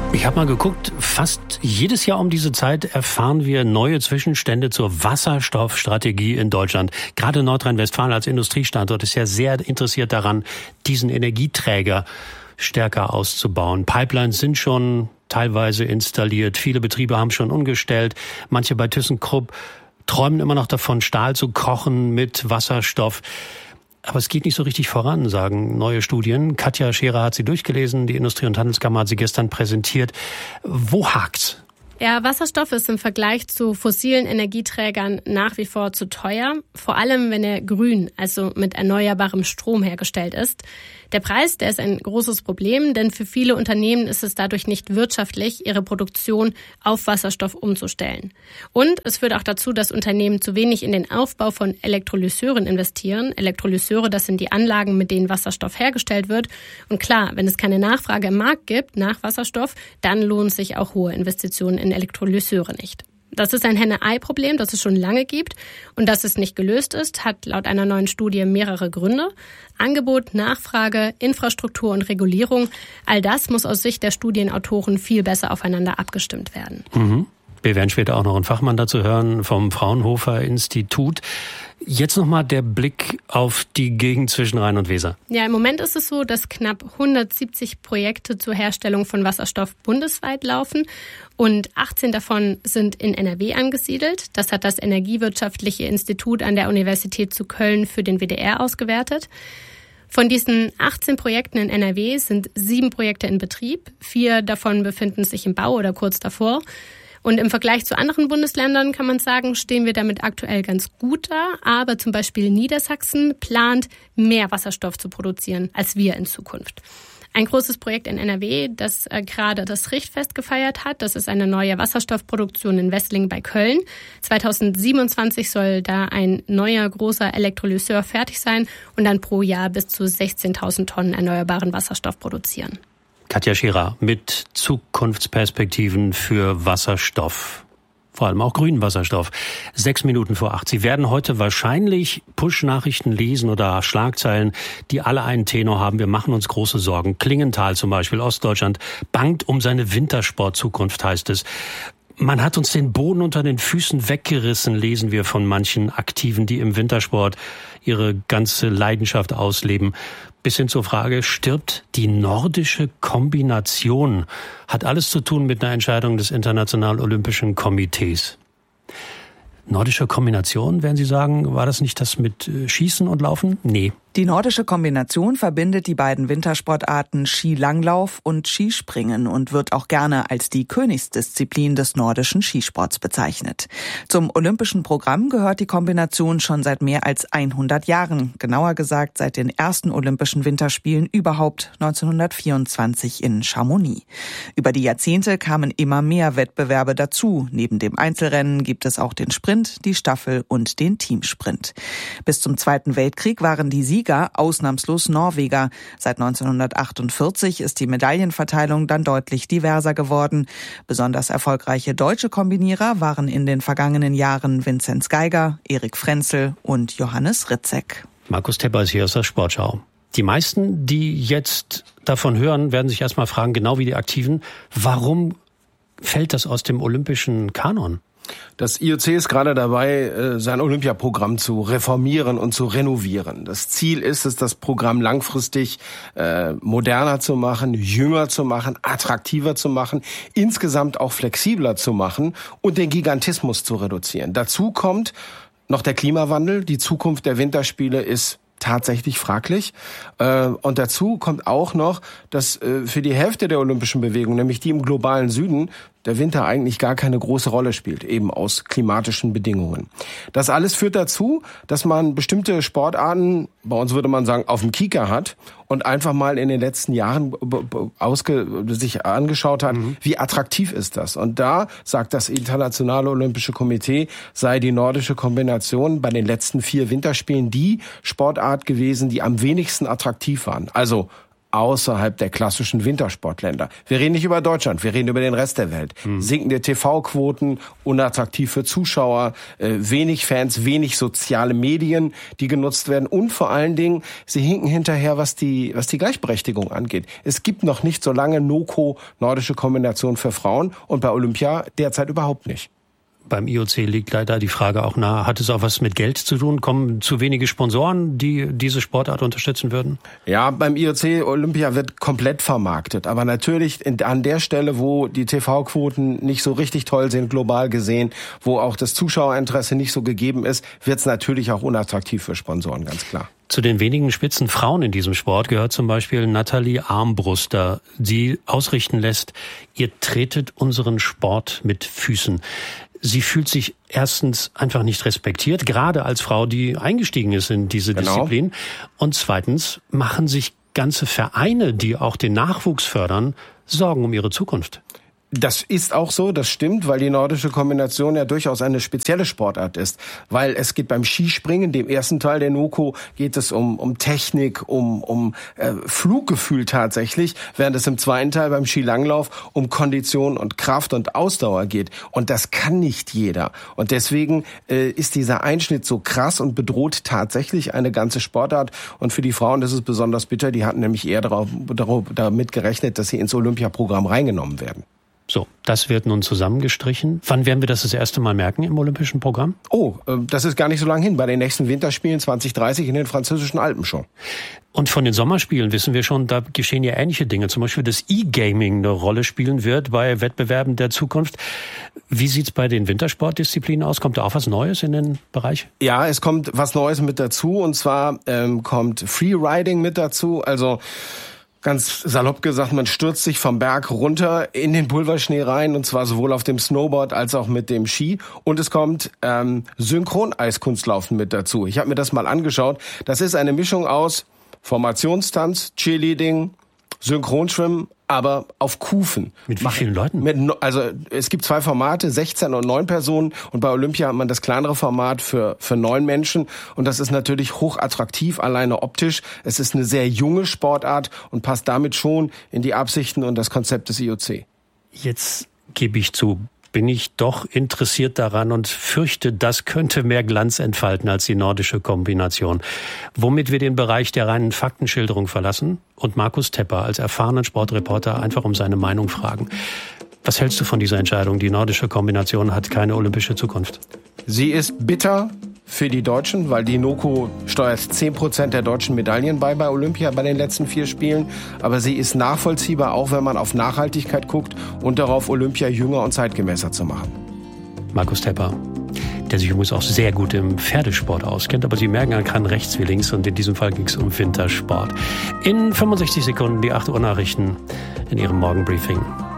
Ich habe mal geguckt, fast jedes Jahr um diese Zeit erfahren wir neue Zwischenstände zur Wasserstoffstrategie in Deutschland. Gerade Nordrhein-Westfalen als Industriestandort ist ja sehr interessiert daran, diesen Energieträger stärker auszubauen. Pipelines sind schon teilweise installiert, viele Betriebe haben schon umgestellt, manche bei ThyssenKrupp träumen immer noch davon, Stahl zu kochen mit Wasserstoff. Aber es geht nicht so richtig voran, sagen neue Studien. Katja Scherer hat sie durchgelesen, die Industrie- und Handelskammer hat sie gestern präsentiert. Wo hakt's? Ja, Wasserstoff ist im Vergleich zu fossilen Energieträgern nach wie vor zu teuer. Vor allem, wenn er grün, also mit erneuerbarem Strom hergestellt ist. Der Preis, der ist ein großes Problem, denn für viele Unternehmen ist es dadurch nicht wirtschaftlich, ihre Produktion auf Wasserstoff umzustellen. Und es führt auch dazu, dass Unternehmen zu wenig in den Aufbau von Elektrolyseuren investieren. Elektrolyseure, das sind die Anlagen, mit denen Wasserstoff hergestellt wird. Und klar, wenn es keine Nachfrage im Markt gibt nach Wasserstoff, dann lohnen sich auch hohe Investitionen in Elektrolyseure nicht. Das ist ein Henne-Ei-Problem, das es schon lange gibt. Und dass es nicht gelöst ist, hat laut einer neuen Studie mehrere Gründe. Angebot, Nachfrage, Infrastruktur und Regulierung, all das muss aus Sicht der Studienautoren viel besser aufeinander abgestimmt werden. Wir werden später auch noch einen Fachmann dazu hören vom Fraunhofer Institut. Jetzt nochmal der Blick auf die Gegend zwischen Rhein und Weser. Ja, im Moment ist es so, dass knapp 170 Projekte zur Herstellung von Wasserstoff bundesweit laufen und 18 davon sind in NRW angesiedelt. Das hat das Energiewirtschaftliche Institut an der Universität zu Köln für den WDR ausgewertet. Von diesen 18 Projekten in NRW sind 7 Projekte in Betrieb. 4 davon befinden sich im Bau oder kurz davor. Und im Vergleich zu anderen Bundesländern kann man sagen, stehen wir damit aktuell ganz gut da. Aber zum Beispiel Niedersachsen plant, mehr Wasserstoff zu produzieren als wir in Zukunft. Ein großes Projekt in NRW, das gerade das Richtfest gefeiert hat, das ist eine neue Wasserstoffproduktion in Wesslingen bei Köln. 2027 soll da ein neuer großer Elektrolyseur fertig sein und dann pro Jahr bis zu 16.000 Tonnen erneuerbaren Wasserstoff produzieren. Katja Scherer mit Zukunftsperspektiven für Wasserstoff. Vor allem auch grünen Wasserstoff. 7:06. Sie werden heute wahrscheinlich Push-Nachrichten lesen oder Schlagzeilen, die alle einen Tenor haben. Wir machen uns große Sorgen. Klingenthal zum Beispiel, Ostdeutschland, bangt um seine Wintersportzukunft, heißt es. Man hat uns den Boden unter den Füßen weggerissen, lesen wir von manchen Aktiven, die im Wintersport ihre ganze Leidenschaft ausleben. Bis hin zur Frage, stirbt die nordische Kombination? Hat alles zu tun mit einer Entscheidung des Internationalen Olympischen Komitees. Nordische Kombination, werden Sie sagen, war das nicht das mit Schießen und Laufen? Nee. Die nordische Kombination verbindet die beiden Wintersportarten Skilanglauf und Skispringen und wird auch gerne als die Königsdisziplin des nordischen Skisports bezeichnet. Zum olympischen Programm gehört die Kombination schon seit mehr als 100 Jahren, genauer gesagt seit den ersten Olympischen Winterspielen überhaupt 1924 in Chamonix. Über die Jahrzehnte kamen immer mehr Wettbewerbe dazu. Neben dem Einzelrennen gibt es auch den Sprint, die Staffel und den Teamsprint. Bis zum Zweiten Weltkrieg waren die Sieger ausnahmslos Norweger. Seit 1948 ist die Medaillenverteilung dann deutlich diverser geworden. Besonders erfolgreiche deutsche Kombinierer waren in den vergangenen Jahren Vinzenz Geiger, Erik Frenzel und Johannes Ritzek. Markus Tepper ist hier aus der Sportschau. Die meisten, die jetzt davon hören, werden sich erstmal fragen, genau wie die Aktiven, warum fällt das aus dem olympischen Kanon? Das IOC ist gerade dabei, sein Olympiaprogramm zu reformieren und zu renovieren. Das Ziel ist es, das Programm langfristig moderner zu machen, jünger zu machen, attraktiver zu machen, insgesamt auch flexibler zu machen und den Gigantismus zu reduzieren. Dazu kommt noch der Klimawandel. Die Zukunft der Winterspiele ist tatsächlich fraglich. Und dazu kommt auch noch, dass für die Hälfte der olympischen Bewegung, nämlich die im globalen Süden, der Winter eigentlich gar keine große Rolle spielt, eben aus klimatischen Bedingungen. Das alles führt dazu, dass man bestimmte Sportarten, bei uns würde man sagen, auf dem Kieker hat und einfach mal in den letzten Jahren sich angeschaut hat, wie attraktiv ist das. Und da sagt das Internationale Olympische Komitee, sei die nordische Kombination bei den letzten 4 Winterspielen die Sportart gewesen, die am wenigsten attraktiv waren. Also außerhalb der klassischen Wintersportländer. Wir reden nicht über Deutschland, wir reden über den Rest der Welt. Sinkende TV-Quoten, unattraktiv für Zuschauer, wenig Fans, wenig soziale Medien, die genutzt werden und vor allen Dingen, sie hinken hinterher, was die Gleichberechtigung angeht. Es gibt noch nicht so lange NOKO, nordische Kombination für Frauen, und bei Olympia derzeit überhaupt nicht. Beim IOC liegt leider die Frage auch nahe, hat es auch was mit Geld zu tun? Kommen zu wenige Sponsoren, die diese Sportart unterstützen würden? Ja, beim IOC Olympia wird komplett vermarktet. Aber natürlich an der Stelle, wo die TV-Quoten nicht so richtig toll sind, global gesehen, wo auch das Zuschauerinteresse nicht so gegeben ist, wird es natürlich auch unattraktiv für Sponsoren, ganz klar. Zu den wenigen Spitzenfrauen in diesem Sport gehört zum Beispiel Nathalie Armbruster, die ausrichten lässt, ihr tretet unseren Sport mit Füßen. Sie fühlt sich erstens einfach nicht respektiert, gerade als Frau, die eingestiegen ist in diese Disziplin. Und zweitens machen sich ganze Vereine, die auch den Nachwuchs fördern, Sorgen um ihre Zukunft. Das ist auch so, das stimmt, weil die nordische Kombination ja durchaus eine spezielle Sportart ist. Weil es geht beim Skispringen, dem ersten Teil der NOKO, geht es um Technik, um Fluggefühl tatsächlich, während es im zweiten Teil beim Skilanglauf um Kondition und Kraft und Ausdauer geht. Und das kann nicht jeder. Und deswegen ist dieser Einschnitt so krass und bedroht tatsächlich eine ganze Sportart. Und für die Frauen, das ist besonders bitter, die hatten nämlich eher damit gerechnet, dass sie ins Olympiaprogramm reingenommen werden. So, das wird nun zusammengestrichen. Wann werden wir das erste Mal merken im olympischen Programm? Oh, das ist gar nicht so lange hin. Bei den nächsten Winterspielen 2030 in den französischen Alpen schon. Und von den Sommerspielen wissen wir schon, da geschehen ja ähnliche Dinge. Zum Beispiel, dass E-Gaming eine Rolle spielen wird bei Wettbewerben der Zukunft. Wie sieht's bei den Wintersportdisziplinen aus? Kommt da auch was Neues in den Bereich? Ja, es kommt was Neues mit dazu. Und zwar kommt Freeriding mit dazu. Also ganz salopp gesagt, man stürzt sich vom Berg runter in den Pulverschnee rein, und zwar sowohl auf dem Snowboard als auch mit dem Ski. Und es kommt Synchroneiskunstlaufen mit dazu. Ich habe mir das mal angeschaut. Das ist eine Mischung aus Formationstanz, Cheerleading, Synchronschwimmen, aber auf Kufen. Mit wie vielen Leuten? Also es gibt 2 Formate, 16 und 9 Personen. Und bei Olympia hat man das kleinere Format für 9 Menschen. Und das ist natürlich hochattraktiv, alleine optisch. Es ist eine sehr junge Sportart und passt damit schon in die Absichten und das Konzept des IOC. Jetzt gebe ich zu, bin ich doch interessiert daran und fürchte, das könnte mehr Glanz entfalten als die nordische Kombination. Womit wir den Bereich der reinen Faktenschilderung verlassen und Markus Tepper als erfahrenen Sportreporter einfach um seine Meinung fragen. Was hältst du von dieser Entscheidung? Die nordische Kombination hat keine olympische Zukunft. Sie ist bitter für die Deutschen, weil die NOKO steuert 10% der deutschen Medaillen bei Olympia bei den letzten 4 Spielen. Aber sie ist nachvollziehbar, auch wenn man auf Nachhaltigkeit guckt und darauf, Olympia jünger und zeitgemäßer zu machen. Markus Tepper, der sich übrigens auch sehr gut im Pferdesport auskennt, aber Sie merken, er kann rechts wie links, und in diesem Fall ging es um Wintersport. In 65 Sekunden die 8 Uhr Nachrichten in Ihrem Morgenbriefing.